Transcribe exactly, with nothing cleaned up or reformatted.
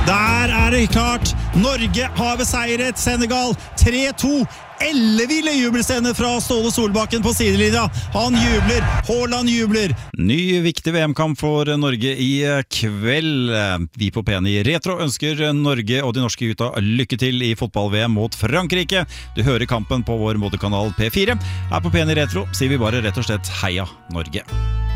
Der er det klart. Norge har beseiret Senegal tre to. Elleville jubelscene fra Ståle Solbakken på sidelinja. Han jubler, Haaland jubler. Ny viktig V M-kamp for Norge i kveld. Vi på P N i Retro ønsker Norge og de norske gutta lykke til i fotball-V M mot Frankrike. Du hører kampen på vår modekanal P fire. Her på P N i Retro sier vi bare rett og slett heia Norge.